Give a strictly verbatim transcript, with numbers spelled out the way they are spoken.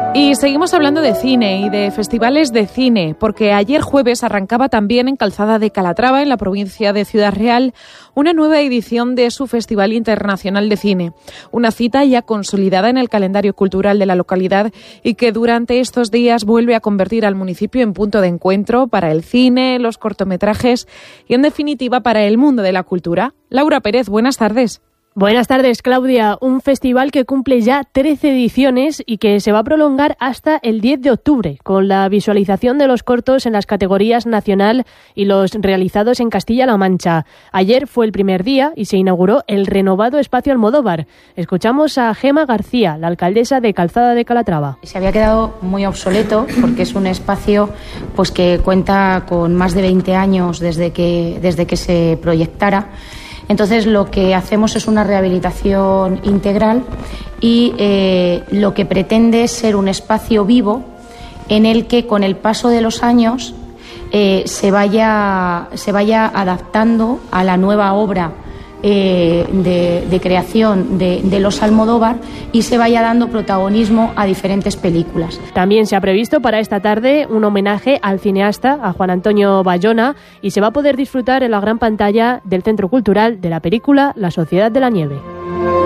Y seguimos hablando de cine y de festivales de cine, porque ayer jueves arrancaba también en Calzada de Calatrava, en la provincia de Ciudad Real, una nueva edición de su Festival Internacional de Cine. Una cita ya consolidada en el calendario cultural de la localidad y que durante estos días vuelve a convertir al municipio en punto de encuentro para el cine, los cortometrajes y, en definitiva, para el mundo de la cultura. Laura Pérez, buenas tardes. Buenas tardes, Claudia. Un festival que cumple ya trece ediciones y que se va a prolongar hasta el diez de octubre, con la visualización de los cortos en las categorías nacional y los realizados en Castilla-La Mancha. Ayer fue el primer día y se inauguró el renovado Espacio Almodóvar. Escuchamos a Gema García, la alcaldesa de Calzada de Calatrava. Se había quedado muy obsoleto porque es un espacio pues que cuenta con más de veinte años desde que, desde que se proyectara. Entonces lo que hacemos es una rehabilitación integral y eh, lo que pretende es ser un espacio vivo en el que con el paso de los años eh, se vaya, se vaya adaptando a la nueva obra eh, de, de creación de, de los Almodóvar y se vaya dando protagonismo a diferentes películas. También se ha previsto para esta tarde un homenaje al cineasta, a Juan Antonio Bayona, y se va a poder disfrutar en la gran pantalla del Centro Cultural de la película La Sociedad de la Nieve.